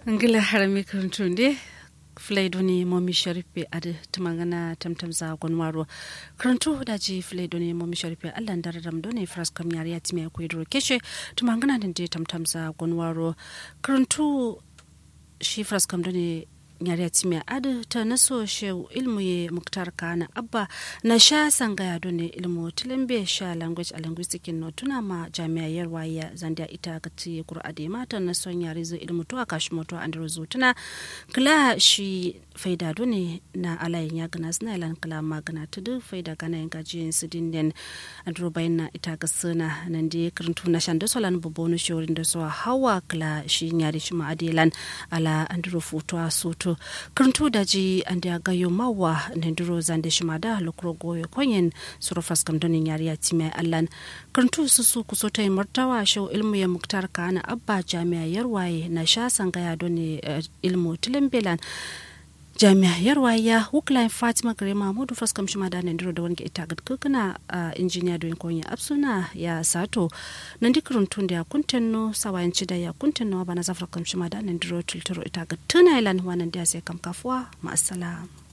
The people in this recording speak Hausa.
ngila harami kuntunde flaidoni momi sharife ade tumangana tamtamza gonwaro krantu daji flaidoni momi sharife allan dararam done fras kam yari yatime ko yidro keshe tumangana dinde tamtamza gonwaro krantu shi fras kam done nyari yatime ade ta naso shew ilmu ye muktar kana abba na sha sangaya done ilmu tilembe sha language a linguistic no tuna ma jami'a yarwaya zandia ita gati qur'ade mata na son yari zo ilmu to akashi moto androzo tuna kala shi faida done na alayin ya gana suna ilan kala magana tudu faida gana yin gajiyin su dinden andro bayan na ita gasuna nan da karantu na shan da solan bubono shorin da so hawa kala shi nyari shi ma adelan ala andro foto soto karantu daji anda gayo mawa nenduro zande shi ma da lokro goyo konyen surofas kam donin yari ya time allan karantu su kusota martawa show ilmu ya muktar kana abba jami'a yarwaye na sha sangaya done ilmu tilembelan jami'a yarwaya huklan fatima kare mahmudu faskam shima da nandiro da wani ita gadkuna injiniya don konya absuna ya sato nan dikrun tun da kuntanno sawayanci da ya kuntanno bana zafar kam shima da nandiro tulturo ita gadtuna ilan wannan da sai kam kafuwa ma assalam